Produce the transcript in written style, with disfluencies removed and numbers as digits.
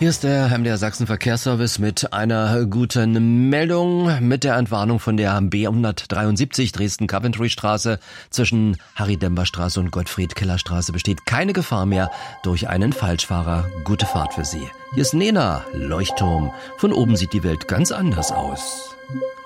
Hier ist der MDR Sachsen Verkehrsservice mit einer guten Meldung. Mit der Entwarnung von der B173 Dresden-Coventry-Straße zwischen Harry-Dember-Straße und Gottfried-Keller-Straße besteht keine Gefahr mehr durch einen Falschfahrer. Gute Fahrt für Sie. Hier ist Nena, Leuchtturm. Von oben sieht die Welt ganz anders aus.